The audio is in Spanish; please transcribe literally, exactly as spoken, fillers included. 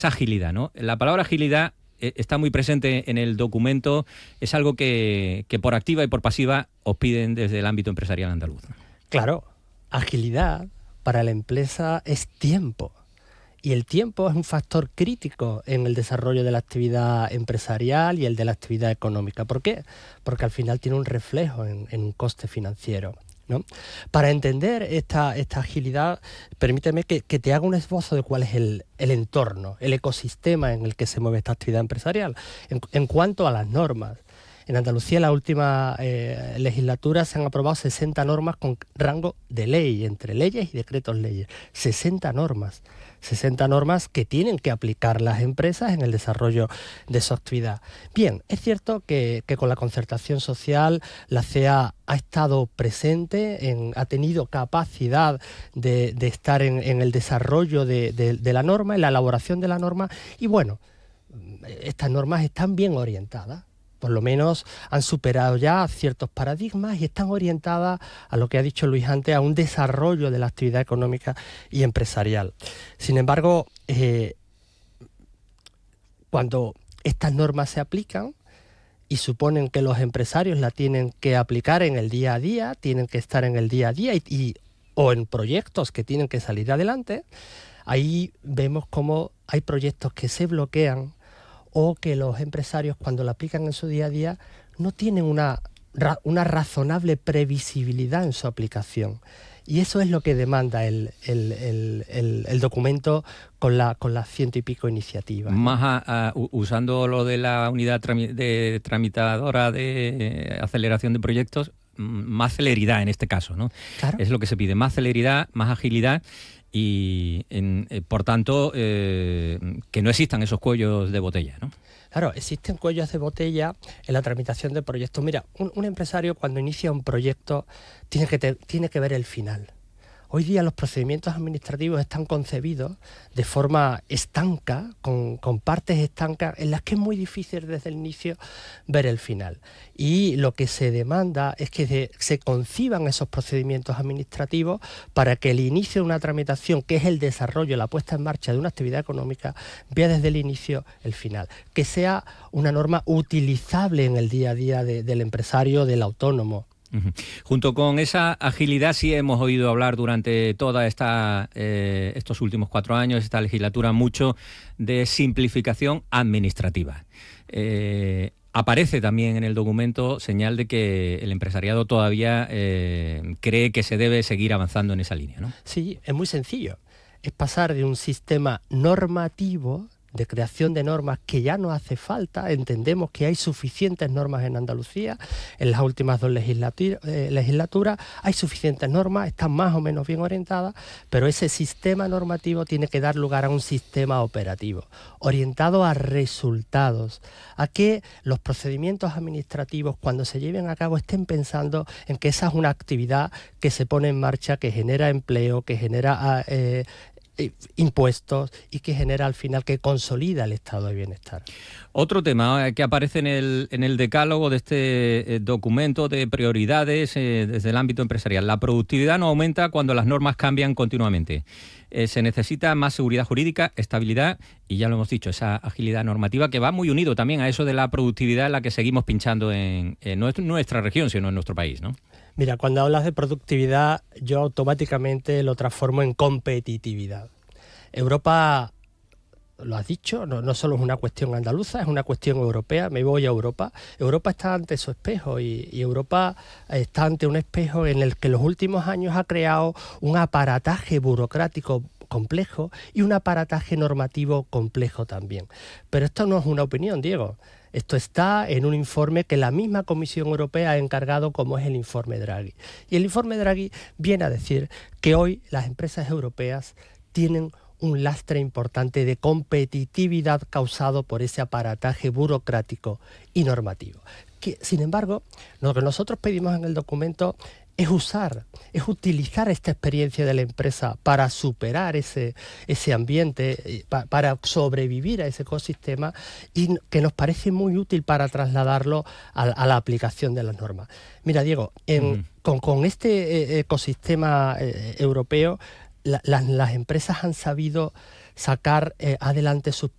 agilidad, ¿no? La palabra agilidad eh, está muy presente en el documento, es algo que, que por activa y por pasiva os piden desde el ámbito empresarial andaluz. Claro, agilidad para la empresa es tiempo. Y el tiempo es un factor crítico en el desarrollo de la actividad empresarial y el de la actividad económica. ¿Por qué? Porque al final tiene un reflejo en, en un coste financiero, ¿no? Para entender esta, esta agilidad, permíteme que, que te haga un esbozo de cuál es el, el entorno, el ecosistema en el que se mueve esta actividad empresarial. En, en cuanto a las normas, en Andalucía en la última eh, legislatura se han aprobado sesenta normas con rango de ley, entre leyes y decretos leyes. sesenta normas. sesenta normas que tienen que aplicar las empresas en el desarrollo de su actividad. Bien, es cierto que, que con la concertación social la C E A ha estado presente, en, ha tenido capacidad de, de estar en, en el desarrollo de, de, de la norma, en la elaboración de la norma, y bueno, estas normas están bien orientadas. Por lo menos han superado ya ciertos paradigmas y están orientadas a lo que ha dicho Luis antes, a un desarrollo de la actividad económica y empresarial. Sin embargo, eh, cuando estas normas se aplican y suponen que los empresarios la tienen que aplicar en el día a día, tienen que estar en el día a día y, y, o en proyectos que tienen que salir adelante, ahí vemos cómo hay proyectos que se bloquean o que los empresarios cuando la aplican en su día a día no tienen una, una razonable previsibilidad en su aplicación. Y eso es lo que demanda el, el, el, el, el documento con, la, con las ciento y pico iniciativas. Más a, a, usando lo de la unidad trami, de tramitadora de aceleración de proyectos, más celeridad en este caso, ¿no? Claro. Es lo que se pide, más celeridad, más agilidad. Y, en, eh, por tanto, eh, que no existan esos cuellos de botella, ¿no? Claro, existen cuellos de botella en la tramitación de proyectos. Mira, un, un empresario cuando inicia un proyecto tiene que, te, tiene que ver el final. Hoy día los procedimientos administrativos están concebidos de forma estanca, con, con partes estancas, en las que es muy difícil desde el inicio ver el final. Y lo que se demanda es que de, se conciban esos procedimientos administrativos para que el inicio de una tramitación, que es el desarrollo, la puesta en marcha de una actividad económica, vea desde el inicio el final. Que sea una norma utilizable en el día a día de, del empresario, del autónomo. Uh-huh. Junto con esa agilidad sí hemos oído hablar durante toda esta eh, estos últimos cuatro años, esta legislatura, mucho de simplificación administrativa. Eh, aparece también en el documento señal de que el empresariado todavía eh, cree que se debe seguir avanzando en esa línea, ¿no? Sí, es muy sencillo. Es pasar de un sistema normativo de creación de normas que ya no hace falta. Entendemos que hay suficientes normas en Andalucía, en las últimas dos legislatur- eh, legislaturas hay suficientes normas, están más o menos bien orientadas, pero ese sistema normativo tiene que dar lugar a un sistema operativo, orientado a resultados, a que los procedimientos administrativos cuando se lleven a cabo estén pensando en que esa es una actividad que se pone en marcha, que genera empleo, que genera eh, impuestos y que genera al final, que consolida el estado de bienestar. Otro tema que aparece en el, en el decálogo de este eh, documento de prioridades eh, desde el ámbito empresarial. La productividad no aumenta cuando las normas cambian continuamente. Eh, se necesita más seguridad jurídica, estabilidad y, ya lo hemos dicho, esa agilidad normativa que va muy unido también a eso de la productividad en la que seguimos pinchando en, en nuestra, nuestra región, sino en nuestro país, ¿no? Mira, cuando hablas de productividad, yo automáticamente lo transformo en competitividad. Europa, lo has dicho, no, no solo es una cuestión andaluza, es una cuestión europea. Me voy a Europa. Europa está ante su espejo y, y Europa está ante un espejo en el que en los últimos años ha creado un aparataje burocrático complejo y un aparataje normativo complejo también. Pero esto no es una opinión, Diego. Esto está en un informe que la misma Comisión Europea ha encargado, como es el informe Draghi. Y el informe Draghi viene a decir que hoy las empresas europeas tienen un lastre importante de competitividad causado por ese aparataje burocrático y normativo. Que, sin embargo, lo que nosotros pedimos en el documento es usar, es utilizar esta experiencia de la empresa para superar ese, ese ambiente, pa, para sobrevivir a ese ecosistema, y que nos parece muy útil para trasladarlo a, a la aplicación de las normas. Mira, Diego, en, uh-huh. con, con este eh, ecosistema eh, europeo, la, la, las empresas han sabido sacar eh, adelante sus